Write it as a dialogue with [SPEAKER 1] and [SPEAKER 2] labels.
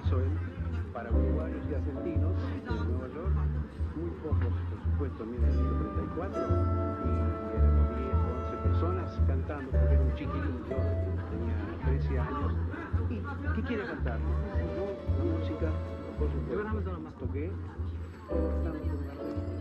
[SPEAKER 1] hizo él para uruguayos y argentinos en Nueva York, muy pocos, por supuesto, en 1934, y éramos 10 o 11 personas cantando, porque era un chiquilín, yo tenía 13 años. ¿Y qué quiere cantar? Yo, la música, por supuesto, toqué, cantando con una